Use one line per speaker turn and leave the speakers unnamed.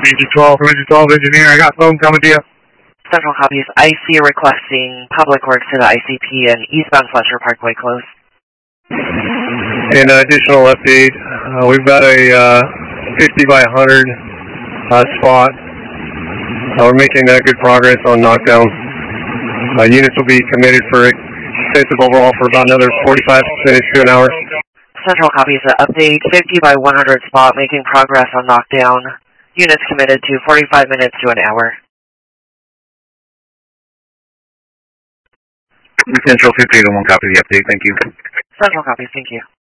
Region 12 engineer, I got phone coming to you.
Central copies. IC requesting Public Works to the ICP and eastbound Fletcher Parkway close.
And additional update, we've got a 50 by 100 spot. We're making good progress on knockdown. Units will be committed for extensive overhaul for about another 45 minutes to an hour.
Central copies. Update 50 by 100 spot making progress on knockdown. Units committed to 45 minutes to an hour.
Central 50 to 1 copy the update. Thank you.
Central copies. Thank you.